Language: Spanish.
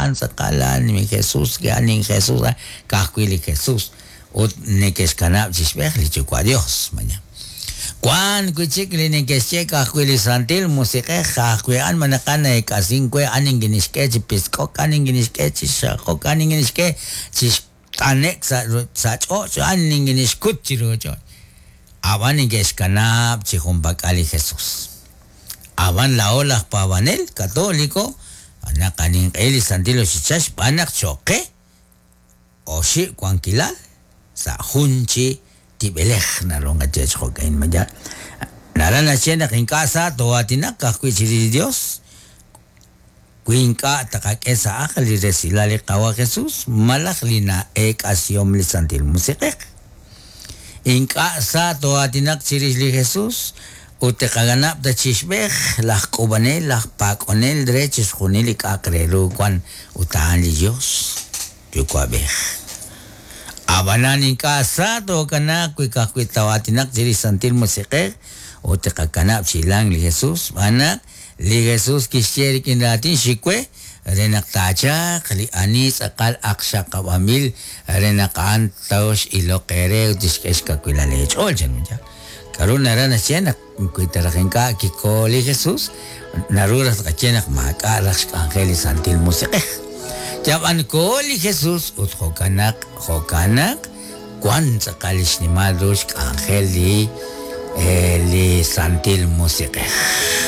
han sakala ni Jesús que anin Jesús kahkuili Jesús ut ne que escanab chisbeh li chuko a Dios mañana Kwan kuchik lini kesche kahkuili santil musike kahkuian manakana ekasin kwe anin ginishke chipisko kanin ginishke chishako kanin ginishke chish tanek sa cho anin ginishkut chirucho awan ingeskanab chihumbak ali Jesús awan la olah pavanel católico anakanin eli santilo chichash panak choque oshi kwankilal sa hunchi tibelech na longa chech hokain maya narana chena en casa toatina kahkuichiri Dios kuinka takakesa akali resilale kawa Jesús malaklina ek asiom li santil musikek en casa toatina chirili Jesús utekaganap da chishbech lah kubanel lah pakonel dreches junili kakrelu kwan utaan li Dios yukwabech Abanan in casa to kana kui tawatinak jiri santil musike o te kakanap silang li Jesus anak li Jesus kisheri kindatin shikwe renak taja kali anis akal aksha kawamil renak antaos ilokere diskes kakwila lech all jan ja karun narana chenak kui tarakenka kiko li Jesus naruras kachenak makarax angeli santil musike Jaban ko li Jesús ut hokanak kwan sakalis ni Madus angel li santil musike.